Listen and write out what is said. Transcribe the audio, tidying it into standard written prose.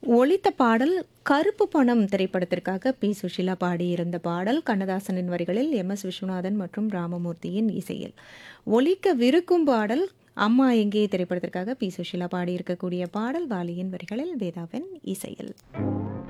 ஒலித்த பாடல் கருப்பு பணம் திரைப்படத்திற்காக பி சுஷீலா பாடியிருந்த பாடல் கண்ணதாசனின் வரிகளில் எம்.எஸ். விஸ்வநாதன் மற்றும் ராமமூர்த்தியின் இசையில். ஒலிக்கவிருக்கும் பாடல் அம்மா எங்கே திரைப்படத்திற்காக பி சுஷீலா பாடியிருக்கக்கூடிய பாடல் வாலியின் வரிகளில் வேதாவின் இசையில்.